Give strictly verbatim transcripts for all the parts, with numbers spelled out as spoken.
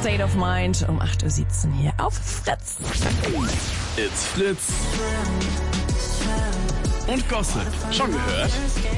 State of Mind um acht Uhr siebzehn hier auf Fritz. It's Fritz. Und Gossip. Schon gehört?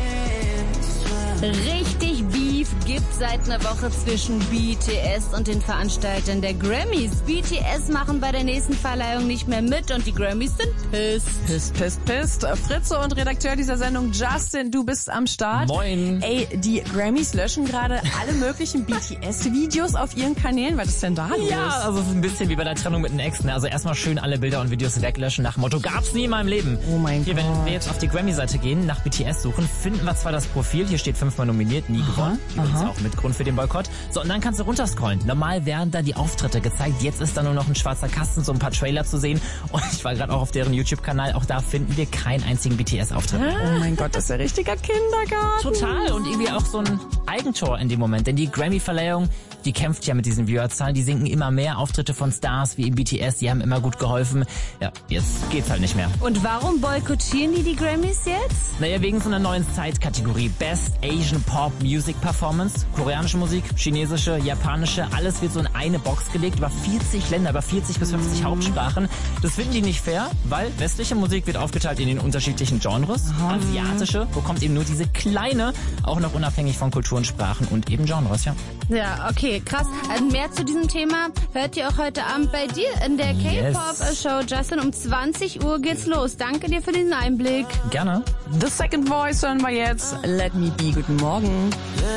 Richtig Beef gibt seit einer Woche zwischen B T S und den Veranstaltern der Grammys. B T S machen bei der nächsten Verleihung nicht mehr mit und die Grammys sind pissed. Pisst, pisst, pisst. Fritze und Redakteur dieser Sendung Justin, du bist am Start. Moin. Ey, die Grammys löschen gerade alle möglichen B T S-Videos auf ihren Kanälen. Was ist denn da los? Ja, also es ist ein bisschen wie bei der Trennung mit den Exen. Also erstmal schön alle Bilder und Videos weglöschen nach dem Motto, gab's nie in meinem Leben. Oh mein Hier, Gott. wenn wir jetzt auf die Grammy-Seite gehen, nach B T S suchen, finden wir zwar das Profil, hier steht fünfmal nominiert, nie gewonnen. Übrigens aha. auch mit Grund für den Boykott. So, und dann kannst du runterscrollen. Normal werden da die Auftritte gezeigt. Jetzt ist da nur noch ein schwarzer Kasten, so ein paar Trailer zu sehen. Und ich war gerade auch auf deren YouTube-Kanal. Auch da finden wir keinen einzigen B T S-Auftritt. Oh mein Gott, das ist ja richtiger Kindergarten. Total. Und irgendwie auch so ein Eigentor in dem Moment. Denn die Grammy-Verleihung, die kämpft ja mit diesen Viewerzahlen. Die sinken immer mehr. Auftritte von Stars wie B T S, die haben immer gut geholfen. Ja, jetzt geht's halt nicht mehr. Und warum boykottieren die die Grammys jetzt? Naja, wegen so einer neuen Zeitkategorie. Best Asian Pop Music Performance. Koreanische Musik, chinesische, japanische, alles wird so in eine Box gelegt. Über vierzig Länder, über vierzig bis fünfzig mm. Hauptsprachen. Das finden die nicht fair, weil westliche Musik wird aufgeteilt in den unterschiedlichen Genres. Aha. Asiatische bekommt eben nur diese kleine, auch noch unabhängig von Kulturen, Sprachen und eben Genres, ja. Ja, okay, krass. Also mehr zu diesem Thema hört ihr auch heute Abend bei dir in der Yes. K-Pop-Show. Justin, um zwanzig Uhr geht's los. Danke dir für diesen Einblick. Gerne. The Second Voice hören wir jetzt. Let Me Be. Guten Morgen.